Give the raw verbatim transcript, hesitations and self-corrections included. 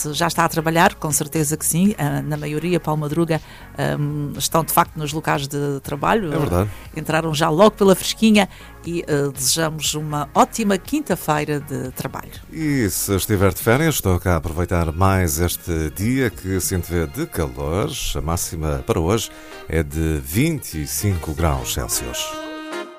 Já está a trabalhar, com certeza que sim. Na maioria, Paulo Madruga, um, estão de facto nos locais de trabalho. É verdade. Entraram já logo pela fresquinha e uh, desejamos uma ótima quinta-feira de trabalho. E se estiver de férias, estou cá a aproveitar mais este dia que se antevê de calor. A máxima para hoje é de vinte e cinco graus Celsius.